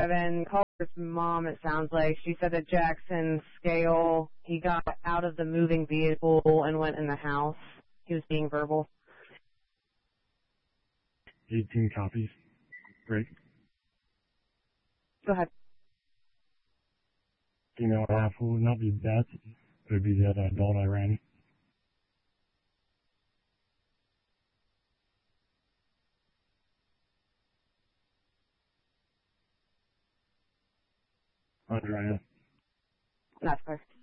Evan, Culver's mom, it sounds like. She said that Jackson Scale, he got out of the moving vehicle and went in the house. He was being verbal. 18 copies. Great. Go ahead. Female rifle would not be Beth. It would be that adult I ran. Andrea. That's clear.